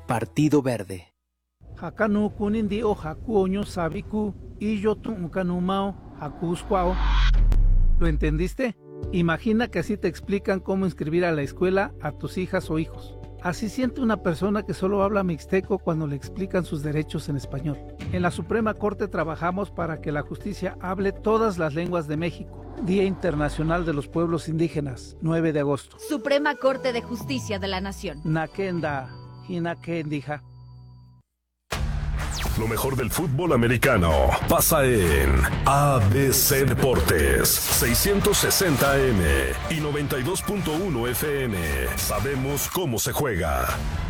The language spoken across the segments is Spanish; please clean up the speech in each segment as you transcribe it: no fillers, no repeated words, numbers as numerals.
Partido Verde. Hakanu kunindi o hakuoño sabiku y yo tuncanumao hakuscuao. ¿Lo entendiste? Imagina que así te explican cómo inscribir a la escuela a tus hijas o hijos. Así siente una persona que solo habla mixteco cuando le explican sus derechos en español. En la Suprema Corte trabajamos para que la justicia hable todas las lenguas de México. Día Internacional de los Pueblos Indígenas, 9 de agosto. Suprema Corte de Justicia de la Nación. Nakenda, Hinakendija. Lo mejor del fútbol americano pasa en ABC Deportes 660 AM y 92.1 FM. Sabemos cómo se juega.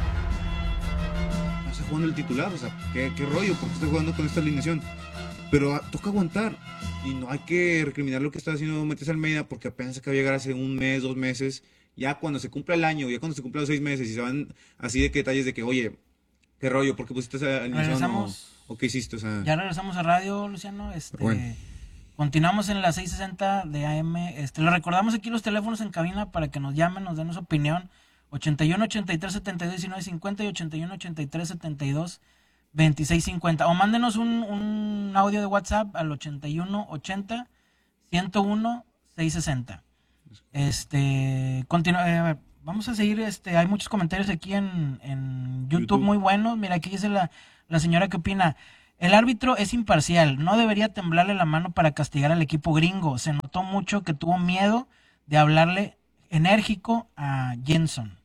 No está jugando el titular, o sea, ¿qué rollo? ¿Por qué está jugando con esta alineación? Pero toca aguantar y no hay que recriminar lo que está haciendo Matías Almeida porque apenas acaba de llegar hace un mes, 2 meses. Ya cuando se cumpla el año, ya cuando se cumplan los 6 meses y se van así de que detalles de que, oye, ¿qué rollo? ¿Por qué pusiste esa alineación o qué hiciste? O sea, ya regresamos a radio, Luciano. Bueno. Continuamos en la 660 de AM. Le recordamos aquí los teléfonos en cabina para que nos llamen, nos den su opinión. 81 83 72 19 50 y 81 83 72 26 50. O mándenos un audio de WhatsApp al 81 80 101 660. Vamos a seguir, hay muchos comentarios aquí en YouTube muy buenos. Mira, aquí dice la señora que opina: el árbitro es imparcial, no debería temblarle la mano para castigar al equipo gringo. Se notó mucho que tuvo miedo de hablarle enérgico a Jenson.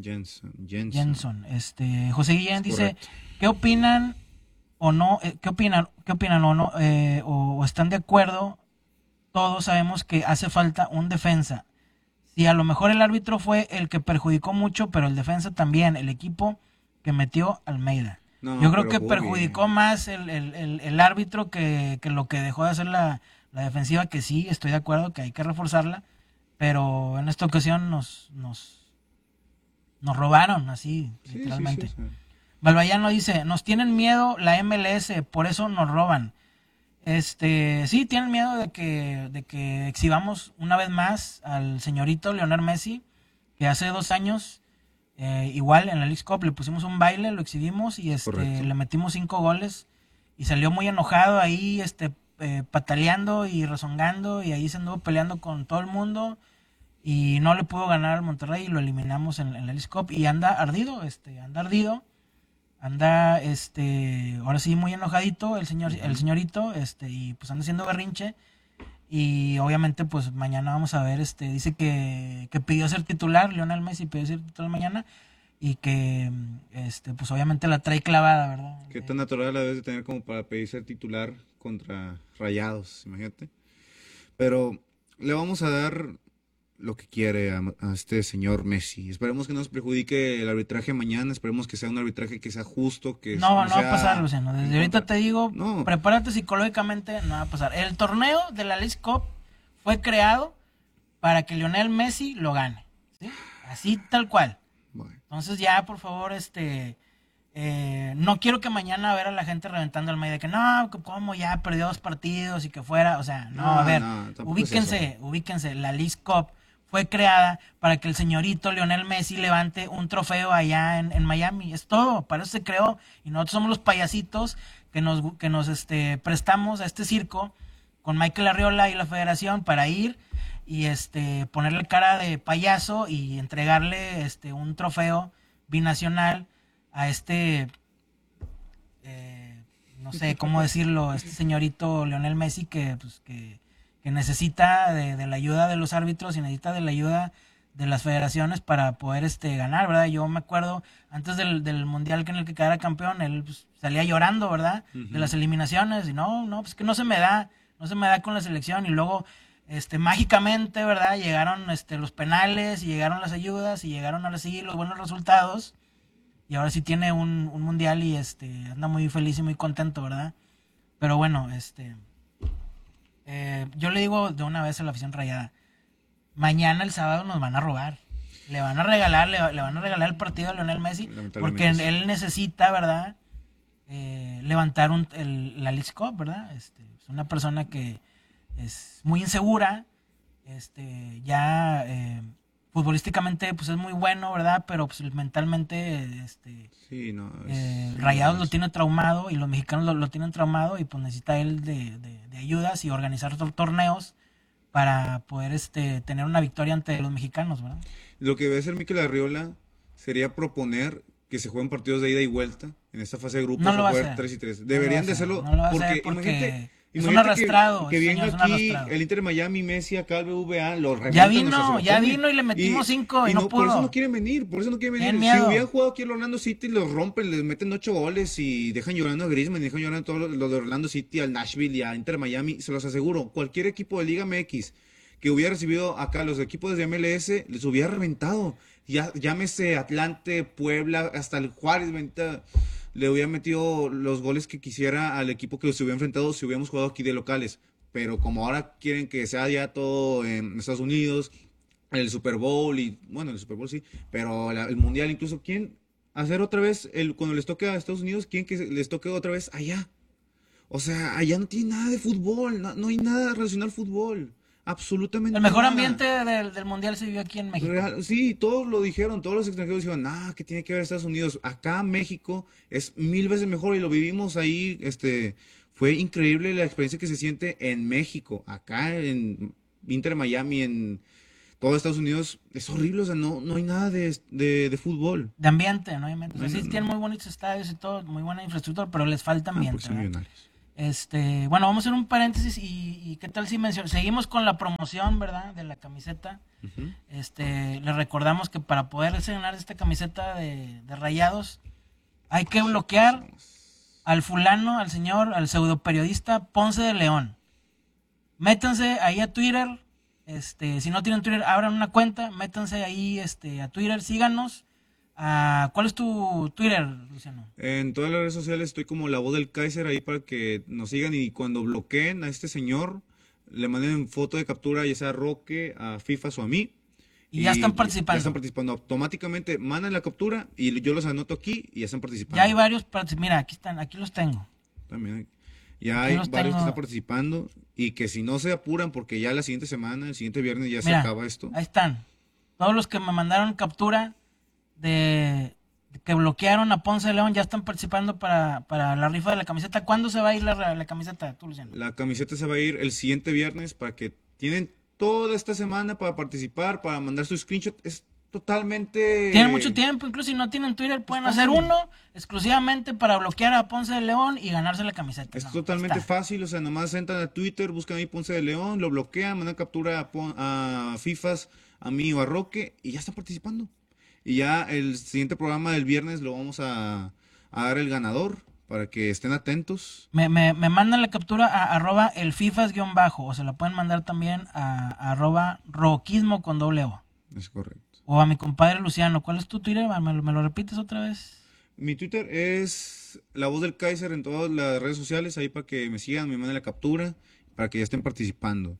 José Guillén dice: ¿qué opinan o no? ¿Qué opinan o no? O están de acuerdo. Todos sabemos que hace falta un defensa. Sí, a lo mejor el árbitro fue el que perjudicó mucho, pero el defensa también, el equipo que metió Almeida. No, yo creo que perjudicó más el árbitro que lo que dejó de hacer la defensiva, que sí, estoy de acuerdo que hay que reforzarla, pero en esta ocasión nos robaron, así, sí, literalmente. Sí. Balbayano dice: nos tienen miedo la MLS, por eso nos roban. Sí, tienen miedo de que exhibamos una vez más al señorito Lionel Messi, que hace 2 años, igual en la Leagues Cup le pusimos un baile, lo exhibimos y le metimos 5 goles y salió muy enojado ahí, pataleando y rezongando, y ahí se anduvo peleando con todo el mundo y no le pudo ganar al Monterrey y lo eliminamos en la Leagues Cup y anda ardido, anda ahora sí muy enojadito el señorito, y pues anda haciendo berrinche, y obviamente pues mañana vamos a ver, dice que pidió ser titular, Lionel Messi pidió ser titular mañana, y que pues obviamente la trae clavada, ¿verdad? Qué tan natural la debes de tener como para pedir ser titular contra Rayados, imagínate. Pero le vamos a dar lo que quiere a este señor Messi. Esperemos que no nos perjudique el arbitraje mañana, esperemos que sea un arbitraje que sea justo, que no va a pasar, Luciano. Desde ahorita te digo, prepárate psicológicamente, no va a pasar. El torneo de la Leagues Cup fue creado para que Lionel Messi lo gane, ¿sí? Así tal cual. Bueno. Entonces ya, por favor, no quiero que mañana ver a la gente reventando al medio de que no, como ya perdió 2 partidos y que fuera, o sea, ubíquense, la Leagues Cup fue creada para que el señorito Lionel Messi levante un trofeo allá en Miami. Es todo, para eso se creó. Y nosotros somos los payasitos que nos prestamos a este circo con Michael Arriola y la federación para ir y ponerle cara de payaso y entregarle un trofeo binacional a no sé cómo decirlo, señorito Lionel Messi que necesita de la ayuda de los árbitros y necesita de la ayuda de las federaciones para poder ganar, ¿verdad? Yo me acuerdo, antes del mundial en el que quedara campeón, él salía llorando, ¿verdad? De las eliminaciones, y pues que no se me da con la selección, y luego mágicamente, ¿verdad? Llegaron los penales, y llegaron las ayudas, y llegaron ahora sí los buenos resultados, y ahora sí tiene un mundial y anda muy feliz y muy contento, ¿verdad? Pero bueno, yo le digo de una vez a la afición rayada: mañana el sábado nos van a robar. Le van a regalar el partido a Lionel Messi, porque él necesita, ¿verdad? Levantar la Leagues Cup, ¿verdad? Es una persona que es muy insegura, ya futbolísticamente pues es muy bueno, ¿verdad? Pero pues mentalmente Sí, no. Rayados lo tiene traumado y los mexicanos lo tienen traumado y pues necesita él de ayudas y organizar torneos para poder tener una victoria ante los mexicanos, ¿verdad? Lo que debe hacer Mikel Arriola sería proponer que se jueguen partidos de ida y vuelta en esta fase de grupos, No lo va a jugar hacer. 3 y 3. No Deberían lo de va a hacer, hacerlo no lo va a hacer porque porque es un imagínate arrastrado, que ese venga señor es un aquí arrastrado. el Inter de Miami, Messi acá al BBVA, lo Ya revientan, o sea, vino, se lo comen. y le metimos 5 y no Por eso pudo. no quieren venir, por eso no quieren Tienen venir. Si miedo. hubieran jugado aquí el Orlando City, los rompen, les meten 8 goles y dejan llorando a Griezmann, y dejan llorando a todos los de Orlando City, al Nashville y a Inter Miami, se los aseguro, cualquier equipo de Liga MX que hubiera recibido acá los equipos de MLS, les hubiera reventado. Ya, llámese Atlante, Puebla, hasta el Juárez, le hubiera metido los goles que quisiera al equipo que se hubiera enfrentado si hubiéramos jugado aquí de locales. Pero como ahora quieren que sea ya todo en Estados Unidos, el Super Bowl y, bueno, el Super Bowl sí, pero el Mundial incluso, ¿quién hacer otra vez, cuando les toque a Estados Unidos, quién que les toque otra vez allá? O sea, allá no tiene nada de fútbol, no hay nada relacionado al fútbol. Absolutamente El mejor nada. ambiente del mundial se vivió aquí en México. Sí, todos lo dijeron, todos los extranjeros dijeron, que tiene que ver Estados Unidos. Acá México es 1000 veces mejor y lo vivimos ahí, fue increíble la experiencia que se siente en México, acá en Inter Miami, en todo Estados Unidos, es horrible, o sea, no hay nada de fútbol. De ambiente, ¿no? O sea, sí No. tienen muy bonitos estadios y todo, muy buena infraestructura, pero les falta ambiente. Porque son ¿verdad? millonarios. Bueno, vamos a hacer un paréntesis y qué tal si seguimos con la promoción, ¿verdad? De la camiseta. Ujú. Les recordamos que para poder ganar esta camiseta de Rayados hay que bloquear al fulano, al señor, al pseudo periodista Ponce de León. Métanse ahí a Twitter, si no tienen Twitter, abran una cuenta, métanse ahí a Twitter, síganos. ¿Cuál es tu Twitter, Luciano? En todas las redes sociales estoy como la voz del Kaiser ahí para que nos sigan y cuando bloqueen a este señor, le manden foto de captura ya sea a Roque, a FIFAs o a mí. Y ya están participando. Ya están participando. Automáticamente mandan la captura y yo los anoto aquí y ya están participando. Ya hay varios, mira, aquí los tengo. También ya Aquí hay los varios tengo. que están participando y que si no se apuran porque ya la siguiente semana, el siguiente viernes ya se Mira, acaba esto. ahí están. Todos los que me mandaron captura de que bloquearon a Ponce de León ya están participando para la rifa de la camiseta. ¿Cuándo se va a ir la camiseta, tú, Luciano? La camiseta se va a ir el siguiente viernes para que tienen toda esta semana para participar, para mandar su screenshot. Es totalmente... Tienen mucho tiempo, incluso si no tienen Twitter pueden hacer uno exclusivamente para bloquear a Ponce de León y ganarse la camiseta. Es No, totalmente está. fácil, o sea, nomás entran a Twitter, buscan ahí Ponce de León, lo bloquean, mandan captura a FIFAs, a mí o a Roque y ya están participando. Y ya el siguiente programa del viernes lo vamos a dar el ganador para que estén atentos. Me mandan la captura a @ el fifas_ o se la pueden mandar también a @ roquismo con doble O. Es correcto. O a mi compadre Luciano. ¿Cuál es tu Twitter? ¿Me lo repites otra vez? Mi Twitter es la voz del Kaiser en todas las redes sociales, ahí para que me sigan, me manden la captura, para que ya estén participando.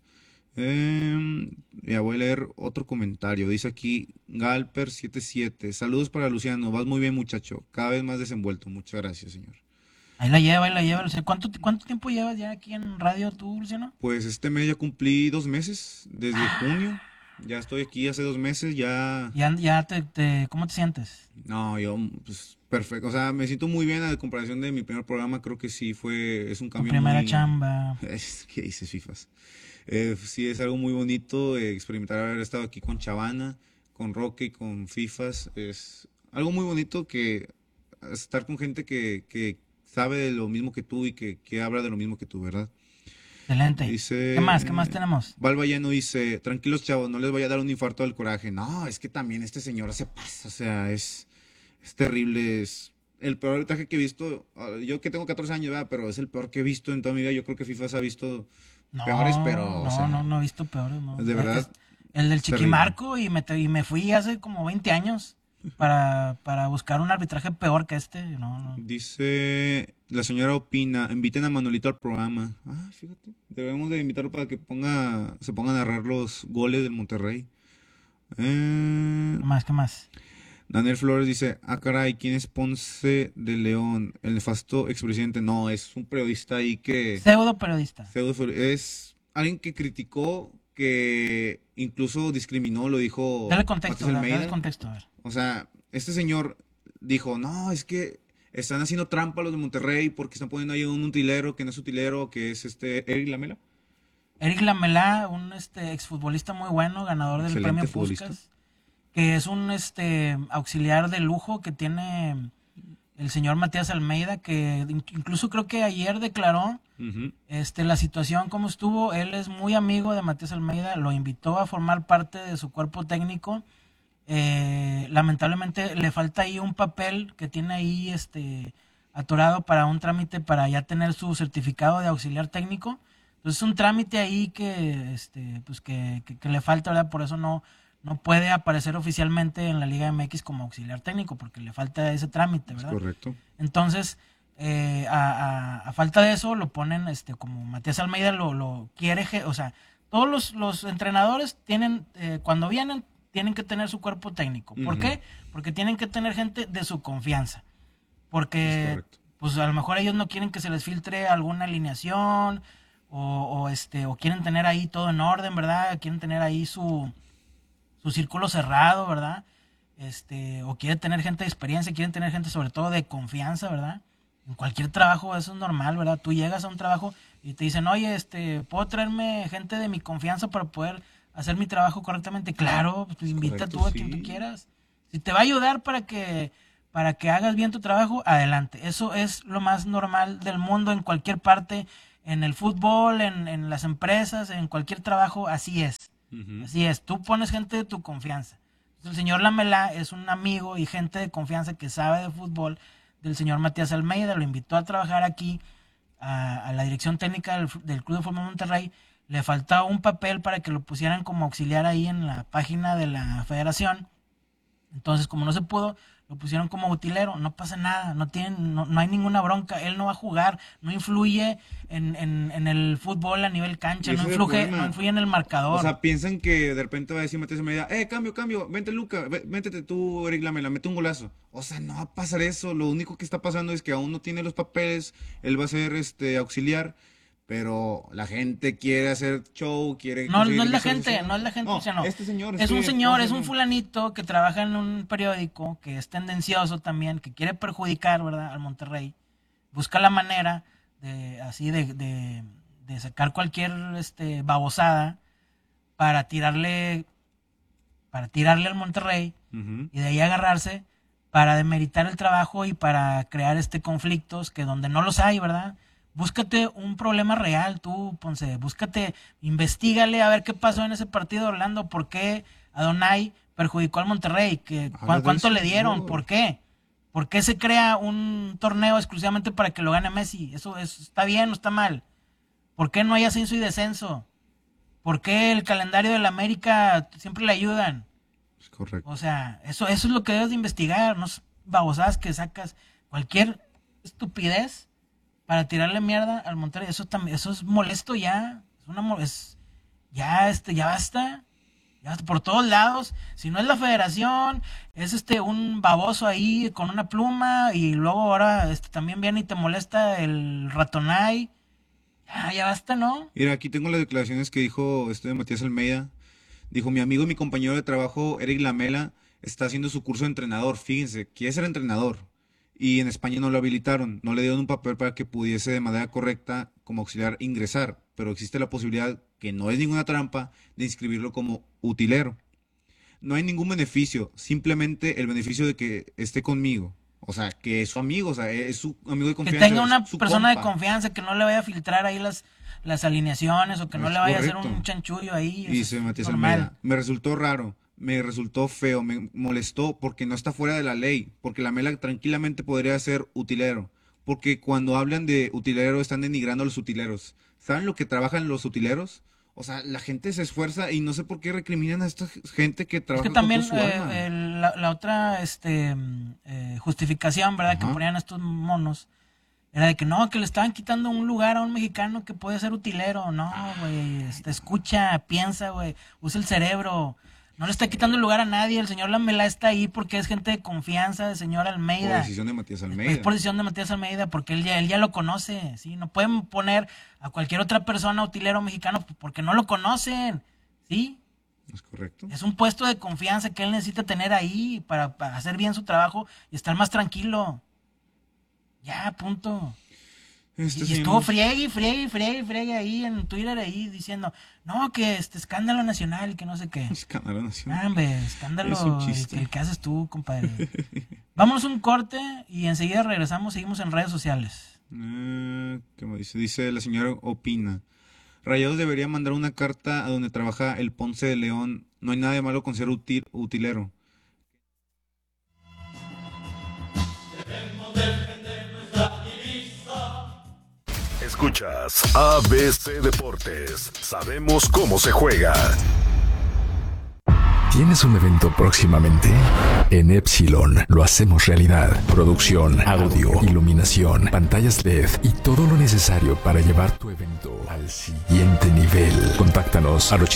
Ya voy a leer otro comentario. Dice aquí Galper77. Saludos para Luciano. Vas muy bien, muchacho. Cada vez más desenvuelto. Muchas gracias, señor. Ahí la lleva. Luciano. ¿Cuánto tiempo llevas ya aquí en radio tú, Luciano? Pues este mes ya cumplí 2 meses, desde junio. Ya estoy aquí hace 2 meses, ya... ¿Cómo te sientes? No, yo, pues, perfecto. O sea, me siento muy bien a comparación de mi primer programa. Creo que sí es un Tu cambio primera muy... chamba. ¿Qué dices, FIFAs? Sí, es algo muy bonito experimentar haber estado aquí con Chavana, con Roque y con FIFAs. Es algo muy bonito que estar con gente que sabe de lo mismo que tú y que habla de lo mismo que tú, ¿verdad? Excelente. Dice, ¿Qué más tenemos? Val Vallano dice, tranquilos chavos, no les vaya a dar un infarto del coraje. No, es que también este señor se pasa, o sea, es terrible, es el peor arbitraje que he visto. Yo que tengo 14 años, ¿verdad? Pero es el peor que he visto en toda mi vida. Yo creo que FIFA se ha visto peores, pero... o sea, No he visto peores, no. de verdad, El del es terrible. Chiquimarco y me fui hace como 20 años para buscar un arbitraje peor que este. No. Dice, la señora opina, inviten a Manuelito al programa. Fíjate, debemos de invitarlo para que se ponga a narrar los goles del Monterrey. ¿Qué más? Daniel Flores dice, caray, ¿quién es Ponce de León? El nefasto expresidente. No, es un periodista ahí que... Pseudo periodista. Es alguien que criticó que incluso discriminó, lo dijo Dale contexto, Matías dale Almeida. contexto, a ver. O sea, este señor dijo, no, es que están haciendo trampa los de Monterrey porque están poniendo ahí un utilero que no es utilero, que es Eric Lamela. Eric Lamela, un exfutbolista muy bueno, ganador del Excelente premio futbolista. Puskás, que es un auxiliar de lujo que tiene el señor Matías Almeida, que incluso creo que ayer declaró Ujú. la situación como estuvo. Él es muy amigo de Matías Almeida, lo invitó a formar parte de su cuerpo técnico. Lamentablemente le falta ahí un papel que tiene ahí atorado para un trámite para ya tener su certificado de auxiliar técnico. Entonces es un trámite ahí que pues que le falta, ¿verdad? Por eso no puede aparecer oficialmente en la Liga MX como auxiliar técnico, porque le falta ese trámite, Es ¿verdad? correcto. Entonces, a falta de eso, lo ponen como Matías Almeida lo quiere, o sea, todos los entrenadores tienen, cuando vienen, tienen que tener su cuerpo técnico. ¿Por Ujú. qué? Porque tienen que tener gente de su confianza. Es Porque, correcto. pues a lo mejor ellos no quieren que se les filtre alguna alineación, o quieren tener ahí todo en orden, ¿verdad? Quieren tener ahí su círculo cerrado, ¿verdad? O quieren tener gente de experiencia, quieren tener gente sobre todo de confianza, ¿verdad? En cualquier trabajo eso es normal, ¿verdad? Tú llegas a un trabajo y te dicen, oye, ¿puedo traerme gente de mi confianza para poder hacer mi trabajo correctamente? Claro, pues invita correcto, tú a quien sí. tú quieras. Si te va a ayudar para que hagas bien tu trabajo, adelante. Eso es lo más normal del mundo en cualquier parte, en el fútbol, en las empresas, en cualquier trabajo, así es. Ujú. Así es, tú pones gente de tu confianza. El señor Lamela es un amigo y gente de confianza que sabe de fútbol del señor Matías Almeida, lo invitó a trabajar aquí a la dirección técnica del Club de Fútbol Monterrey. Le faltaba un papel para que lo pusieran como auxiliar ahí en la página de la federación. Entonces, como no se pudo, lo pusieron como utilero. No pasa nada, no hay ninguna bronca. Él no va a jugar, no influye en el fútbol a nivel cancha, Y no ese es el influye, problema. no influye en el marcador. O sea, piensan que de repente va a decir Matías Almeida, cambio, vente Luca, métete tú, Eric Lamela, mete un golazo. O sea, no va a pasar eso. Lo único que está pasando es que aún no tiene los papeles, él va a ser auxiliar, pero la gente quiere hacer show, quiere No conseguir es la visualización. gente, no es la gente, No, o sea, no. este señor Es un que- señor, ¿cómo es se un llama? fulanito que trabaja en un periódico que es tendencioso también, que quiere perjudicar, ¿verdad?, al Monterrey. Busca la manera de sacar cualquier babosada para tirarle al Monterrey Ujú. y de ahí agarrarse para demeritar el trabajo y para crear conflictos que donde no los hay, ¿verdad? Búscate un problema real, tú, Ponce, investígale a ver qué pasó en ese partido de Orlando, por qué Adonai perjudicó al Monterrey, Habla de cuánto eso, le dieron, por por qué. ¿Por qué se crea un torneo exclusivamente para que lo gane Messi? ¿Eso está bien o está mal? ¿Por qué no hay ascenso y descenso? ¿Por qué el calendario de la América siempre le ayudan? Es correcto. O sea, eso es lo que debes de investigar, no es babosadas que sacas cualquier estupidez para tirarle mierda al Monterrey. Eso también, eso es molesto ya. Ya basta. Ya por todos lados. Si no es la federación, es un baboso ahí con una pluma y luego ahora también viene y te molesta el ratonay. Ya basta, ¿no? Mira, aquí tengo las declaraciones que dijo Matías Almeida. Dijo, mi amigo y mi compañero de trabajo, Eric Lamela, está haciendo su curso de entrenador. Fíjense, quiere ser entrenador. Y en España no lo habilitaron, no le dieron un papel para que pudiese de manera correcta como auxiliar ingresar. Pero existe la posibilidad, que no es ninguna trampa, de inscribirlo como utilero. No hay ningún beneficio, simplemente el beneficio de que esté conmigo. O sea, que es su amigo, o sea, es su amigo de Que confianza. tenga una es su persona de compa. confianza, que no le vaya a filtrar ahí las alineaciones o que no Es le vaya a hacer correcto. un chanchullo ahí. Eso Dice es Matías normal. Almeida, me resultó raro, me resultó feo, me molestó porque no está fuera de la ley, porque la Mela tranquilamente podría ser utilero, porque cuando hablan de utilero están denigrando a los utileros. ¿Saben lo que trabajan los utileros? O sea, la gente se esfuerza y no sé por qué recriminan a esta gente que Es trabaja que también con toda su alma. la otra justificación, ¿verdad?, que Ajá. ponían estos monos, era de que no, que le estaban quitando un lugar a un mexicano que puede ser utilero. No, güey, escucha, piensa, güey, usa el cerebro. No le está quitando el lugar a nadie. El señor Lamela está ahí porque es gente de confianza del señor Por Almeida. decisión de Matías Es Almeida. por decisión de Matías Almeida, porque él ya lo conoce, ¿sí? No pueden poner a cualquier otra persona utilero mexicano porque no lo conocen. Sí, Es correcto. es un puesto de confianza que él necesita tener ahí para hacer bien su trabajo y estar más tranquilo. Ya, punto. Y señor- estuvo friegue ahí en Twitter ahí diciendo, no, que escándalo nacional y que no sé qué. Escándalo nacional. Hombre, escándalo Es un chiste. el que haces tú, compadre. Vámonos un corte y enseguida regresamos, seguimos en redes sociales. ¿Qué me dice? Dice la señora Opina. Rayados debería mandar una carta a donde trabaja el Ponce de León. No hay nada de malo con ser utilero. Escuchas ABC Deportes. Sabemos cómo se juega. ¿Tienes un evento próximamente? En Epsilon lo hacemos realidad. Producción, audio, iluminación, pantallas LED y todo lo necesario para llevar tu evento al siguiente nivel. Contáctanos al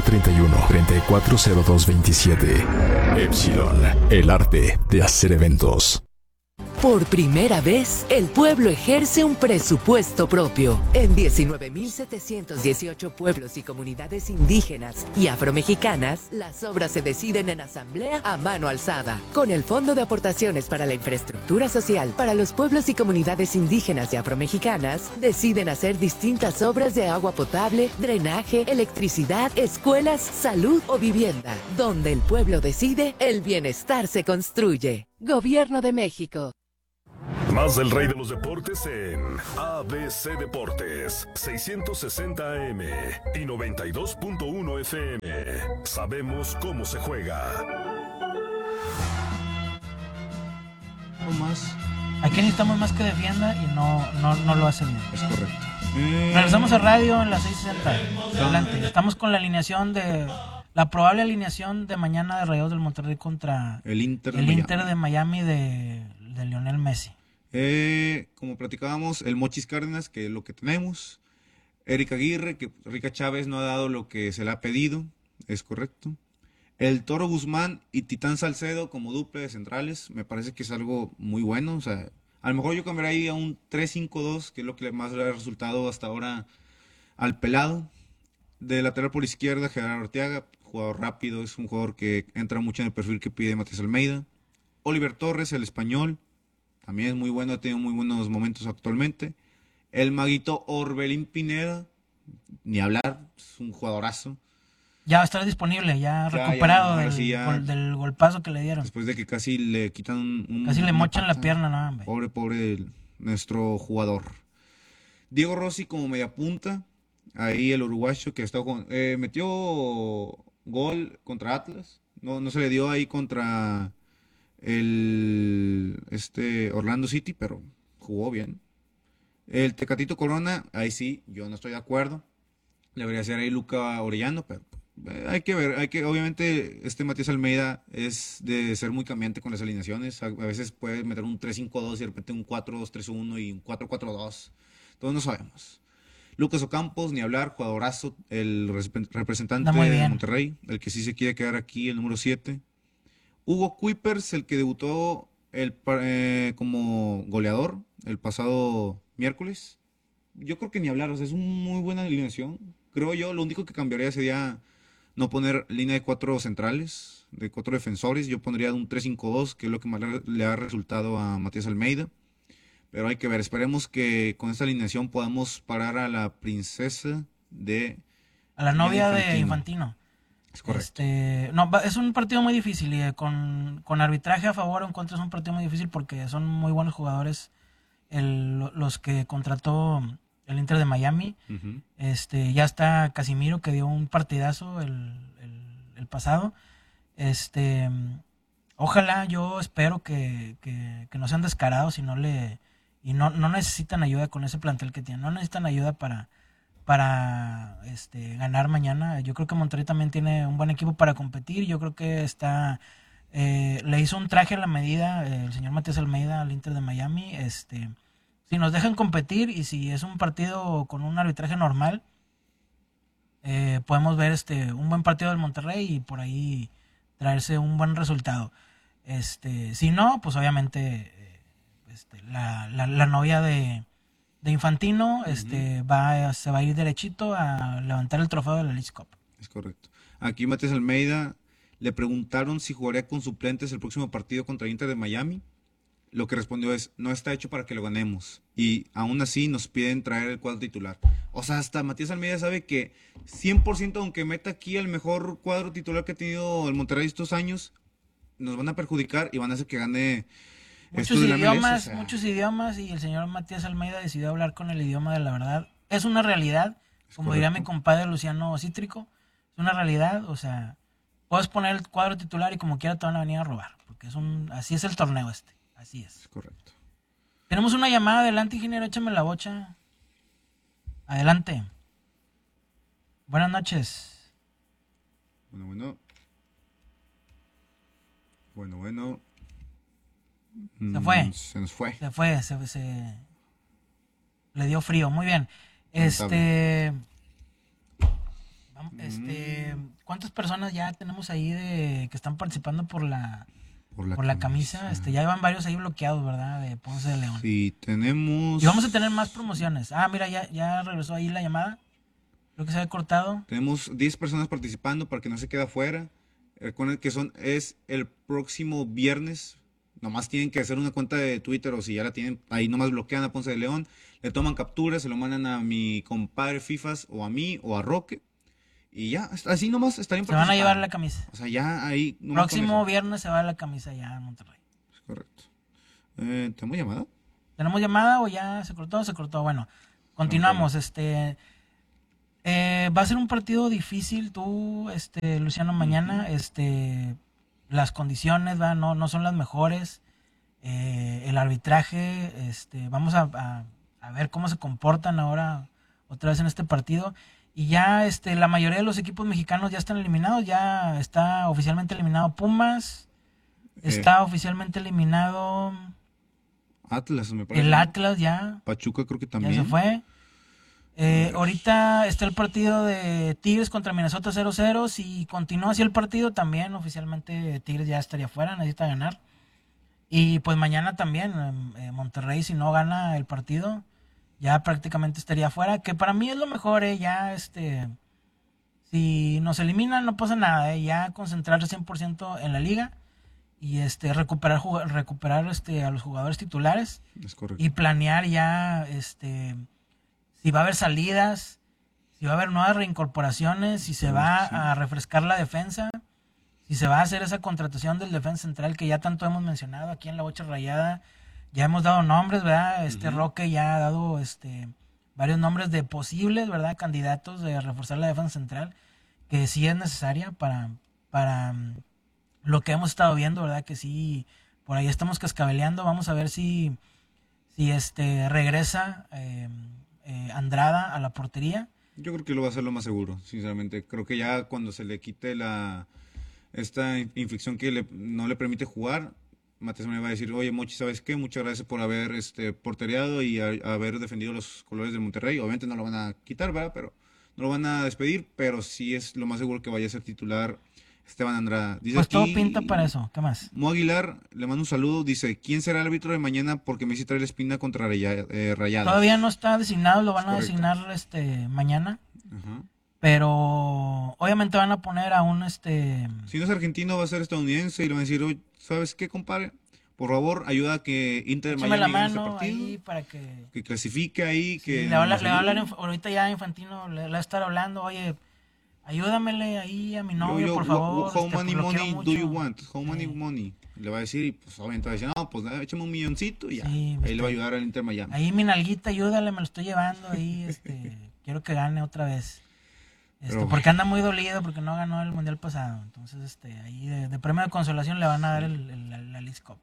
8131-340227. Epsilon, el arte de hacer eventos. Por primera vez, el pueblo ejerce un presupuesto propio. En 19.718 pueblos y comunidades indígenas y afromexicanas, las obras se deciden en asamblea a mano alzada. Con el Fondo de Aportaciones para la Infraestructura Social para los pueblos y comunidades indígenas y afromexicanas, deciden hacer distintas obras de agua potable, drenaje, electricidad, escuelas, salud o vivienda. Donde el pueblo decide, el bienestar se construye. Gobierno de México. Más del rey de los deportes en ABC Deportes, 660 AM y 92.1 FM. Sabemos cómo se juega. ¿Algo más? Aquí necesitamos más que defienda y no lo hace bien. Es correcto. Regresamos a radio en la 660. Adelante. Estamos con la probable alineación de mañana de Rayados del Monterrey contra El Inter de Miami de Lionel Messi. Como platicábamos, el Mochis Cárdenas, que es lo que tenemos. Eric Aguirre, que Rica Chávez no ha dado lo que se le ha pedido. Es correcto. El Toro Guzmán y Titán Salcedo como dupla de centrales. Me parece que es algo muy bueno. O sea, a lo mejor yo cambiaría ahí a un 3-5-2, que es lo que más le ha resultado hasta ahora al pelado. De lateral por izquierda, Gerardo Arteaga, jugador rápido, es un jugador que entra mucho en el perfil que pide Matías Almeida. Oliver Torres, el español, también es muy bueno, ha tenido muy buenos momentos actualmente. El maguito Orbelín Pineda, ni hablar, es un jugadorazo. Ya va a estar disponible, ya recuperado del golpazo que le dieron. Después de que casi le quitan casi le mochan la pierna, ¿no? Hombre. Pobre nuestro jugador. Diego Rossi como media punta, ahí el uruguayo que metió gol contra Atlas, no se le dio ahí contra Orlando City, pero jugó bien. El Tecatito Corona, ahí sí, yo no estoy de acuerdo. Debería ser ahí Luca Orellano, pero hay que ver, obviamente Matías Almeida es de ser muy cambiante con las alineaciones. A veces puede meter un 3-5-2 y de repente un 4-2-3-1 y un 4-4-2. Todos no sabemos. Lucas Ocampos, ni hablar, jugadorazo, el representante de Monterrey, el que sí se quiere quedar aquí, el número 7. Hugo Kuipers, el que debutó como goleador el pasado miércoles. Yo creo que ni hablar, o sea, es una muy buena alineación. Creo yo, lo único que cambiaría sería no poner línea de 4 centrales, de 4 defensores. Yo pondría un 3-5-2, que es lo que más le ha resultado a Matías Almeida. Pero hay que ver, esperemos que con esta alineación podamos parar a la princesa de... A la novia de Infantino. Es correcto. Es un partido muy difícil y con arbitraje a favor o en contra es un partido muy difícil porque son muy buenos jugadores los que contrató el Inter de Miami. Uh-huh. Ya está Casimiro, que dio un partidazo el pasado. Ojalá, yo espero que no sean descarados y no necesitan ayuda con ese plantel que tienen. No necesitan ayuda para ganar mañana. Yo creo que Monterrey también tiene un buen equipo para competir. Yo creo que le hizo un traje a la medida el señor Matías Almeida al Inter de Miami. Si nos dejan competir y si es un partido con un arbitraje normal, podemos ver un buen partido del Monterrey y por ahí traerse un buen resultado. Si no, pues obviamente la novia de Infantino se va a ir derechito a levantar el trofeo de la Leagues Cup. Es correcto. Aquí Matías Almeida le preguntaron si jugaría con suplentes el próximo partido contra Inter de Miami. Lo que respondió es, no está hecho para que lo ganemos. Y aún así nos piden traer el cuadro titular. O sea, hasta Matías Almeida sabe que 100% aunque meta aquí el mejor cuadro titular que ha tenido el Monterrey estos años, nos van a perjudicar y van a hacer que gane muchos idiomas, muchos idiomas, y el señor Matías Almeida decidió hablar con el idioma de la verdad. Es una realidad, como diría mi compadre Luciano Cítrico, es una realidad, o sea, puedes poner el cuadro titular y como quiera te van a venir a robar, porque así es el torneo así es. Es correcto. Tenemos una llamada, adelante ingeniero, échame la bocha. Adelante. Buenas noches. Bueno. Se fue. Se nos fue. Se fue, le dio frío, muy bien. ¿Cuántas personas ya tenemos ahí que están participando por la camisa? Ya llevan varios ahí bloqueados, ¿verdad? De Ponce de León. Sí, tenemos... Y vamos a tener más promociones. Ah, mira, ya regresó ahí la llamada. Creo que se había cortado. Tenemos 10 personas participando para que no se quede afuera. Recuerden que es el próximo viernes. Nomás tienen que hacer una cuenta de Twitter, o si ya la tienen, ahí nomás bloquean a Ponce de León, le toman capturas, se lo mandan a mi compadre Fifas, o a mí, o a Roque, y ya, así nomás estarían participando. Se van a llevar la camisa. O sea, ya ahí... Próximo viernes se va la camisa ya en Monterrey. Es correcto. ¿Tenemos llamada? ¿Tenemos llamada o ya se cortó? Se cortó. Bueno, continuamos. Va a ser un partido difícil, Luciano, mañana. Las condiciones no son las mejores. El arbitraje, vamos a ver cómo se comportan ahora otra vez en este partido. Y ya la mayoría de los equipos mexicanos ya están eliminados. Ya está oficialmente eliminado Pumas. Está oficialmente eliminado Atlas, me parece. El Atlas ya. Pachuca creo que también. Ya se fue. Ahorita está el partido de Tigres contra Minnesota 0-0. Si continúa así el partido, también oficialmente Tigres ya estaría fuera, necesita ganar. Y pues mañana también, Monterrey, si no gana el partido, ya prácticamente estaría fuera. Que para mí es lo mejor, ya si nos eliminan no pasa nada, ya concentrarse 100% en la liga y recuperar a los jugadores titulares. Es correcto. Y planear ya si va a haber salidas, si va a haber nuevas reincorporaciones, si se va a refrescar la defensa, si se va a hacer esa contratación del defensa central que ya tanto hemos mencionado aquí en La Bocha Rayada. Ya hemos dado nombres, ¿verdad? Roque ya ha dado varios nombres de posibles, ¿verdad? Candidatos de reforzar la defensa central, que sí es necesaria para lo que hemos estado viendo, ¿verdad? Que sí, por ahí estamos cascabeleando. Vamos a ver si regresa Andrada a la portería. Yo creo que lo va a hacer lo más seguro, sinceramente. Creo que ya cuando se le quite esta infección que no le permite jugar, Matías me va a decir, oye Mochi, ¿sabes qué? Muchas gracias por haber portereado y haber defendido los colores del Monterrey. Obviamente no lo van a quitar, ¿verdad? Pero no lo van a despedir, pero sí es lo más seguro que vaya a ser titular Esteban Andrada. Dice pues aquí, todo pinta para eso. ¿Qué más? Mo Aguilar, le mando un saludo, dice, ¿quién será el árbitro de mañana? Porque Messi trae la espina contra Rayados. Todavía no está designado, lo van a designar mañana. Ajá. Pero obviamente van a poner a un Si no es argentino, va a ser estadounidense y le van a decir, oye, ¿sabes qué, compadre? Por favor, ayuda a que Inter de Miami la gane este mano partido, ahí para que clasifique ahí. Sí, que le va a hablar ahorita ya Infantino, le va a estar hablando, oye, ayúdamele ahí a mi novio, por favor. How many lo quiero money mucho. do you want? How many money? Le va a decir, y pues obviamente va a decir, no, pues échame un milloncito y ya. Sí, ahí le va a ayudar al Inter Miami. Ahí mi nalguita, ayúdale, me lo estoy llevando ahí, quiero que gane otra vez. Porque anda muy dolido porque no ganó el mundial pasado. Entonces, ahí de premio de consolación le van a dar la League Cup.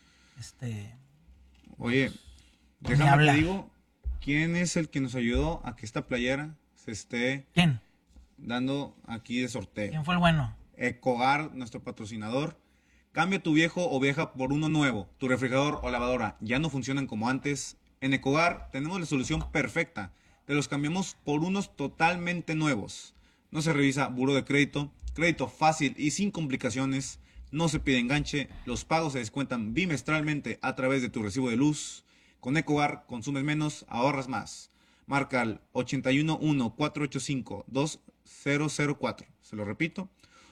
Oye, déjame te digo, ¿quién es el que nos ayudó a que esta playera se esté dando aquí de sorteo? ¿Quién fue el bueno? Ecogar, nuestro patrocinador. Cambia tu viejo o vieja por uno nuevo. Tu refrigerador o lavadora ya no funcionan como antes. En Ecogar tenemos la solución perfecta. Te los cambiamos por unos totalmente nuevos. No se revisa buró de crédito, crédito fácil y sin complicaciones. No se pide enganche, los pagos se descuentan bimestralmente a través de tu recibo de luz. Con Ecogar consumes menos, ahorras más. Marca al 811-485-2000 811-485-2004. Se lo repito,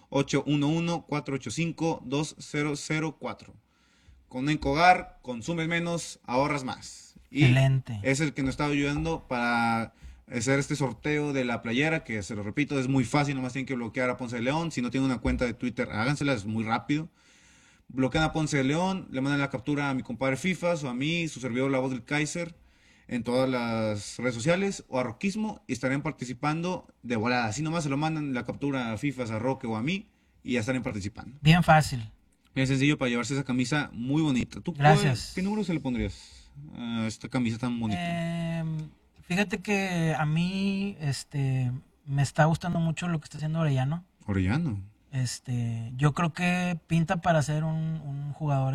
811-485-2004. Con Encogar consumes menos, ahorras más. Y excelente. es el que nos está ayudando para hacer este sorteo de la playera, que se lo repito, es muy fácil, nomás tienen que bloquear a Ponce de León. Si no tienen una cuenta de Twitter, hágansela, es muy rápido. Bloquean a Ponce de León, le mandan la captura a mi compadre Fifas o a mí, su servidor La Voz del Kaiser, en todas las redes sociales, o a Roquismo, y estarán participando de volada. Así nomás se lo mandan la captura a Fifas, a Roque o a mí, y ya estarán participando. Bien fácil. Bien sencillo para llevarse esa camisa muy bonita. ¿Tú Gracias. qué número se le pondrías a esta camisa tan bonita? Fíjate que a mí me está gustando mucho lo que está haciendo Orellano. Orellano. Yo creo que pinta para ser un jugador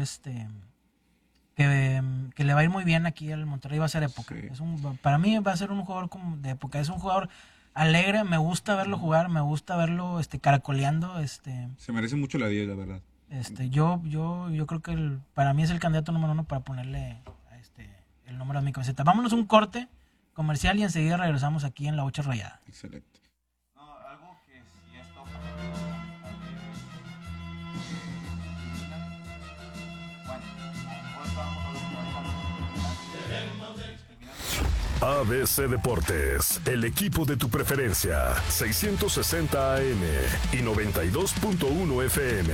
que le va a ir muy bien aquí al Monterrey. Va a ser época. Sí. Para mí va a ser un jugador como de época. Es un jugador alegre, me gusta verlo jugar, me gusta verlo caracoleando. Se merece mucho la 10, la verdad. Yo creo que para mí es el candidato número 1 para ponerle el número de mi camiseta. Vámonos a un corte comercial y enseguida regresamos aquí en La Bocha Rayada. Excelente. Algo que sí es top. ABC Deportes, el equipo de tu preferencia, 660 AM y 92.1 FM.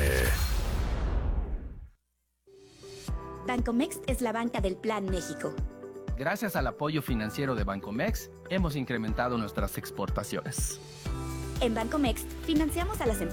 Bancomext es la banca del Plan México. Gracias al apoyo financiero de Bancomext, hemos incrementado nuestras exportaciones. En Bancomext financiamos a las empresas